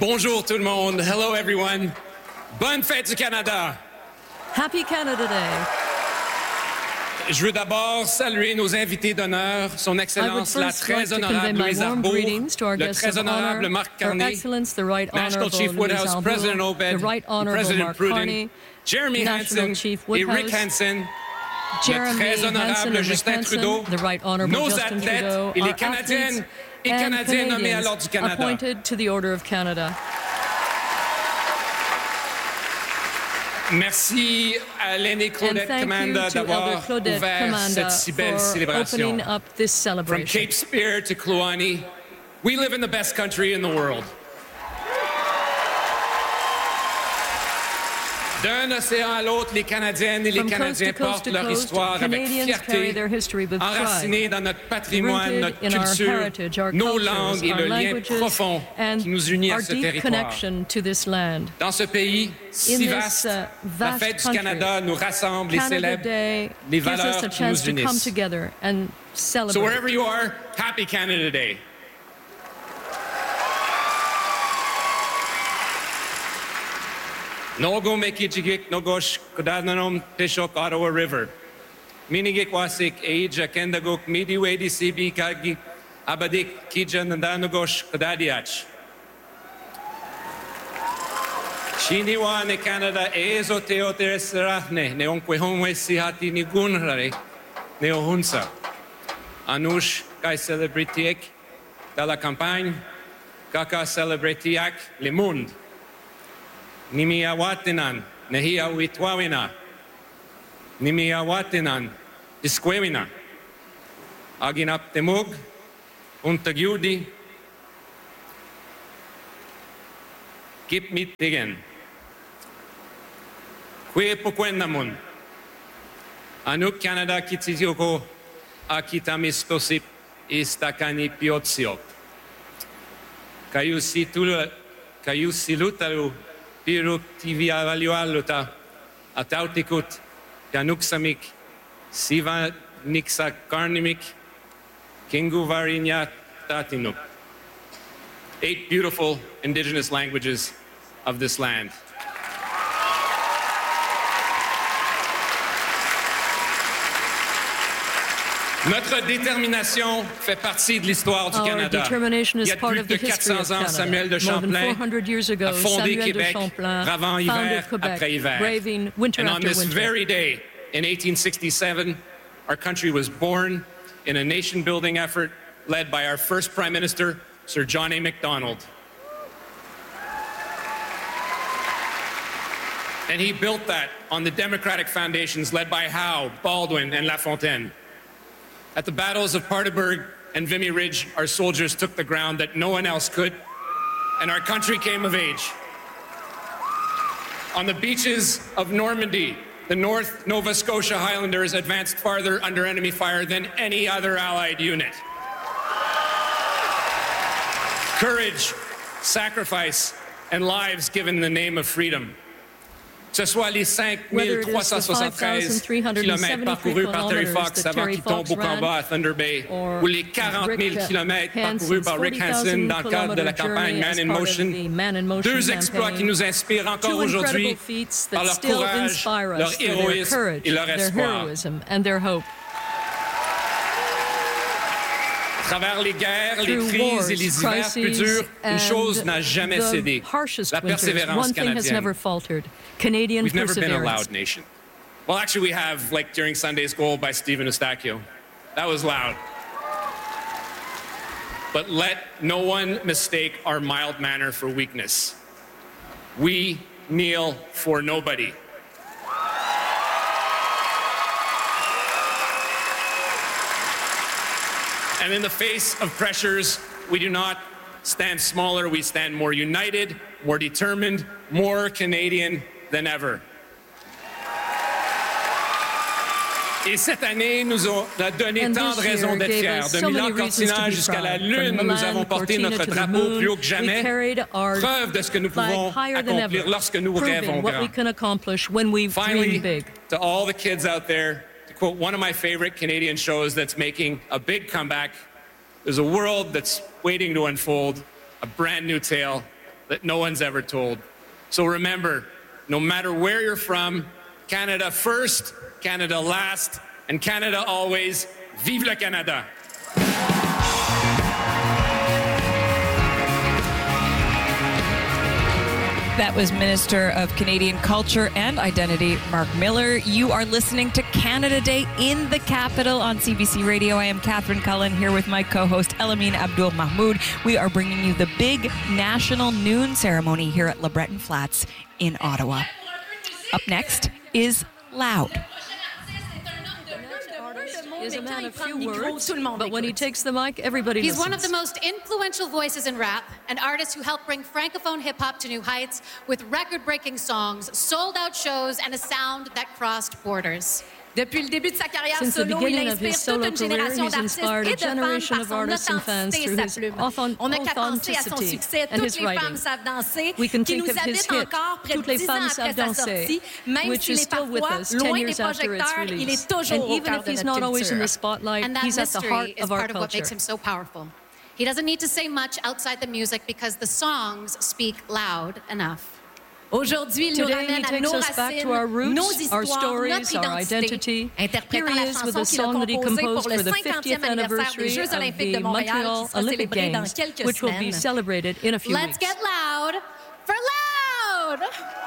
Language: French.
Bonjour tout le monde. Hello everyone. Bonne fête du Canada. Happy Canada Day. Je veux d'abord saluer nos invités d'honneur, Son Excellence la très honorable Louise Arbour, le très honorable Marc Carney, National Chief Woodhouse, President Obed, President Pruden, Jeremy Hansen et Rick Hansen, le très honorable Justin Trudeau, nos athlètes et les Canadiennes et Canadiens nommés à l'Ordre du Canada. Merci à l'aînée Claudette Commanda d'avoir ouvert cette si belle célébration. From Cape Spear to Kluane, we live in the best country in the world. D'un océan à l'autre, les Canadiennes et les Canadiens portent leur histoire avec fierté, enracinée dans notre patrimoine, notre culture, nos langues et le lien profond qui nous unit à ce territoire. Dans ce pays si vaste, la fête du Canada nous rassemble et célèbre les valeurs qui nous unissent. So wherever you are, happy Canada Day. Nogo mekijigik nogosh kodananom tishok Ottawa River. Minigik wasik eija kendagok midiwedi sibi kagi abadik kija nandanogosh kodadiach. Shiniwa ne Canada ezo teoteresrahne ne onquehonwe sihati ni gunrare ne ohunsa. Anush kai celebritiek da la campagne kaka celebritiak le monde. Nimiawatinan, Nehia Witwawina, Nimiawatinan, Disquewina, Aginap Temug, Untagyudi, Kip Mitigen, Kwe Pukwendamun, Anuk Canada Kitizioko, Akitamistosip, Istakani Piotsiok, Kayusilutalu, Piruk tivia valualuta, atautikut, januksamik, siva nixa karnimik, kingu varinya tatinuk. 8 beautiful indigenous languages of this land. Notre détermination fait partie de l'histoire du Canada. Il y a plus de 400 ans, Samuel de Champlain a fondé Québec, bravant hiver après hiver. And on this very day, in 1867, our country was born in a nation-building effort led by our first Prime Minister, Sir John A. Macdonald. And he built that on the democratic foundations led by Howe, Baldwin, and LaFontaine. At the battles of Paardeberg and Vimy Ridge, our soldiers took the ground that no one else could, and our country came of age. On the beaches of Normandy, the North Nova Scotia Highlanders advanced farther under enemy fire than any other Allied unit. Courage, sacrifice, and lives given in the name of freedom. Que ce soit les 5373 kilomètres parcourus par Terry Fox avant qu'il tombe au combat à Thunder Bay, ou les 40 000 kilomètres parcourus par Rick Hansen dans le cadre de la campagne Man in Motion, deux exploits qui nous inspirent encore aujourd'hui par leur courage, leur héroïsme et leur espoir. À travers les guerres, les crises et les hivers plus durs, une chose n'a jamais cédé, la persévérance canadienne. We've never been a loud nation. Well, actually, we have, like during Sunday's goal by Stephen Eustachio. That was loud. But let no one mistake our mild manner for weakness. We kneel for nobody. And in the face of pressures, we do not stand smaller, we stand more united, more determined, more Canadian than ever. Et cette année nous a donné tant de raisons d'être fiers. De Milan-Cortina jusqu'à la Lune, nous avons porté notre drapeau plus haut que jamais, preuve de ce que nous pouvons accomplir lorsque nous rêvons grand. Finally, to all the kids out there, to quote one of my favorite Canadian shows that's making a big comeback, there's a world that's waiting to unfold, a brand new tale that no one's ever told. So remember, no matter where you're from, Canada first, Canada last, and Canada always. Vive le Canada! That was Minister of Canadian Culture and Identity, Mark Miller. You are listening to Canada Day in the Capital on CBC Radio. I am Catherine Cullen here with my co-host Elamine Abdul Mahmoud. We are bringing you the big national noon ceremony here at LeBreton Flats in Ottawa. Up next is Loud. Is a man of few words, but when he takes the mic, everybody He's listens. one of the most influential voices in rap, an artist who helped bring francophone hip-hop to new heights with record-breaking songs, sold-out shows, and a sound that crossed borders. Depuis le début de sa carrière solo, il inspire toute une génération d'artistes et de fans par son authenticité et sa plume. On n'a qu'à penser à son succès. Toutes les femmes savent danser, qui nous habite encore près de 10 ans après sa sortie. Même s'il est parfois loin des projecteurs, il est toujours au cœur de notre culture. And that mystery is part of what makes him so powerful. He doesn't need to say much outside the music because the songs speak loud enough. Aujourd'hui, il nous ramène à nos racines, nos histoires, notre identité, interprétant la chanson qu'il a composée pour le 50e anniversaire des Jeux olympiques de Montréal qui sera célébré dans quelques semaines. Let's get loud for Loud!